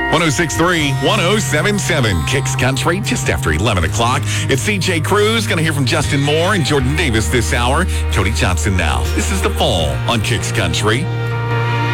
106.3, 107.7, Kicks Country, just after 11 o'clock. It's CJ Cruz. Going to hear from Justin Moore and Jordan Davis this hour. Cody Johnson now. This is The Fall on Kicks Country.